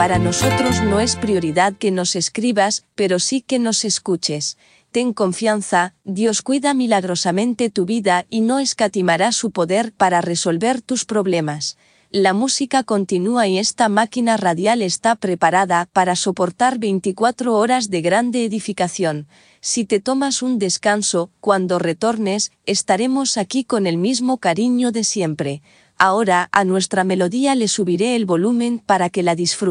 Para nosotros no es prioridad que nos escribas, pero sí que nos escuches. Ten confianza, Dios cuida milagrosamente tu vida y no escatimará su poder para resolver tus problemas. La música continúa y esta máquina radial está preparada para soportar 24 horas de grande edificación. Si te tomas un descanso, cuando retornes, estaremos aquí con el mismo cariño de siempre. Ahora, a nuestra melodía le subiré el volumen para que la disfrutes.